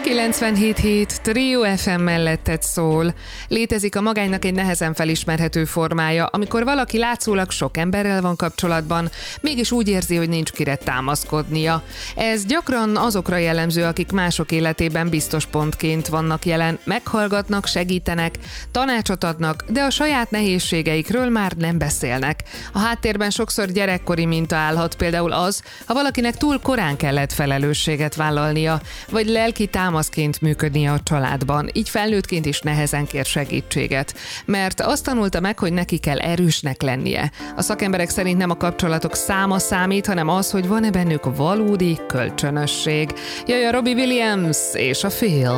97.7 Trio FM melletted szól. Létezik a magánynak egy nehezen felismerhető formája, amikor valaki látszólag sok emberrel van kapcsolatban, mégis úgy érzi, hogy nincs kire támaszkodnia. Ez gyakran azokra jellemző, akik mások életében biztos pontként vannak jelen, meghallgatnak, segítenek, tanácsot adnak, de a saját nehézségeikről már nem beszélnek. A háttérben sokszor gyerekkori minta állhat, például az, ha valakinek túl korán kellett felelősséget vállalnia, vagy lelki támaszként működnie a családban, így felnőttként is nehezen kér segítséget. Mert azt tanulta meg, hogy neki kell erősnek lennie. A szakemberek szerint nem a kapcsolatok száma számít, hanem az, hogy van-e bennük valódi kölcsönösség. Jöjjön Robbie Williams és a Feel.